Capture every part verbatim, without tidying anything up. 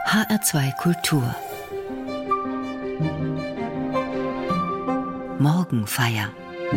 H R zwei Kultur Morgenfeier.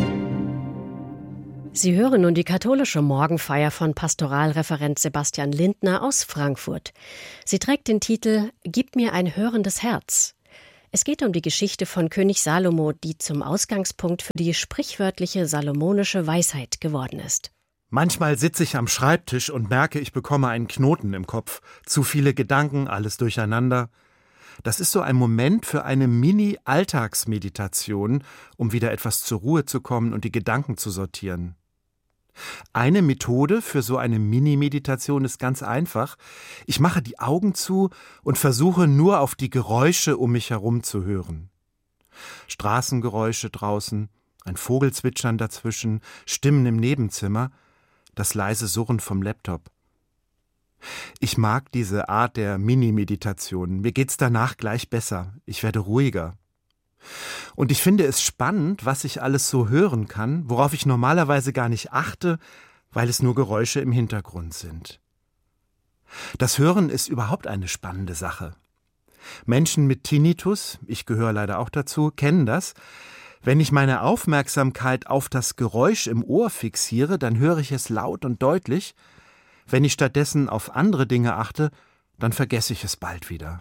Sie hören nun die katholische Morgenfeier von Pastoralreferent Sebastian Lindner aus Frankfurt. Sie trägt den Titel »Gib mir ein hörendes Herz«. Es geht um die Geschichte von König Salomo, die zum Ausgangspunkt für die sprichwörtliche salomonische Weisheit geworden ist. Manchmal sitze ich am Schreibtisch und merke, ich bekomme einen Knoten im Kopf. Zu viele Gedanken, alles durcheinander. Das ist so ein Moment für eine Mini-Alltagsmeditation, um wieder etwas zur Ruhe zu kommen und die Gedanken zu sortieren. Eine Methode für so eine Mini-Meditation ist ganz einfach. Ich mache die Augen zu und versuche nur auf die Geräusche um mich herum zu hören. Straßengeräusche draußen, ein Vogelzwitschern dazwischen, Stimmen im Nebenzimmer, das leise Surren vom Laptop. Ich mag diese Art der Mini-Meditation. Mir geht's danach gleich besser. Ich werde ruhiger. Und ich finde es spannend, was ich alles so hören kann, worauf ich normalerweise gar nicht achte, weil es nur Geräusche im Hintergrund sind. Das Hören ist überhaupt eine spannende Sache. Menschen mit Tinnitus, ich gehöre leider auch dazu, kennen das. Wenn ich meine Aufmerksamkeit auf das Geräusch im Ohr fixiere, dann höre ich es laut und deutlich. Wenn ich stattdessen auf andere Dinge achte, dann vergesse ich es bald wieder.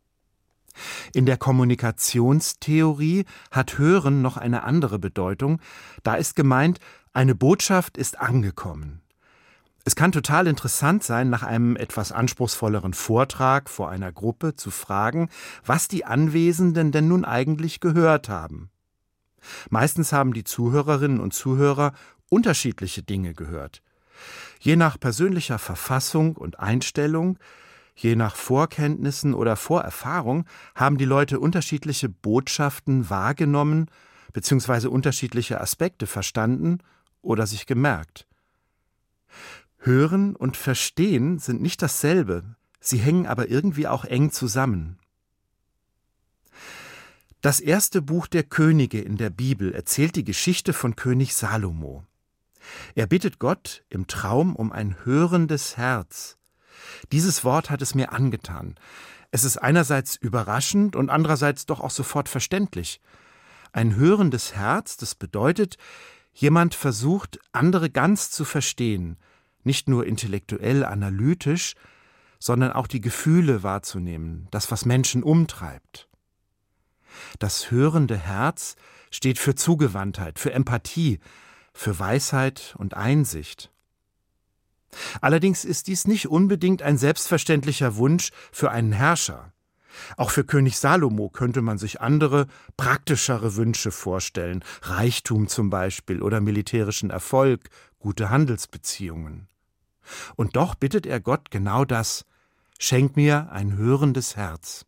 In der Kommunikationstheorie hat Hören noch eine andere Bedeutung. Da ist gemeint, eine Botschaft ist angekommen. Es kann total interessant sein, nach einem etwas anspruchsvolleren Vortrag vor einer Gruppe zu fragen, was die Anwesenden denn nun eigentlich gehört haben. Meistens haben die Zuhörerinnen und Zuhörer unterschiedliche Dinge gehört. Je nach persönlicher Verfassung und Einstellung, je nach Vorkenntnissen oder Vorerfahrung haben die Leute unterschiedliche Botschaften wahrgenommen bzw. unterschiedliche Aspekte verstanden oder sich gemerkt. Hören und Verstehen sind nicht dasselbe, sie hängen aber irgendwie auch eng zusammen. Das erste Buch der Könige in der Bibel erzählt die Geschichte von König Salomo. Er bittet Gott im Traum um ein hörendes Herz. Dieses Wort hat es mir angetan. Es ist einerseits überraschend und andererseits doch auch sofort verständlich. Ein hörendes Herz, das bedeutet, jemand versucht, andere ganz zu verstehen, nicht nur intellektuell, analytisch, sondern auch die Gefühle wahrzunehmen, das, was Menschen umtreibt. Das hörende Herz steht für Zugewandtheit, für Empathie, für Weisheit und Einsicht. Allerdings ist dies nicht unbedingt ein selbstverständlicher Wunsch für einen Herrscher. Auch für König Salomo könnte man sich andere, praktischere Wünsche vorstellen, Reichtum zum Beispiel oder militärischen Erfolg, gute Handelsbeziehungen. Und doch bittet er Gott genau das: Schenk mir ein hörendes Herz.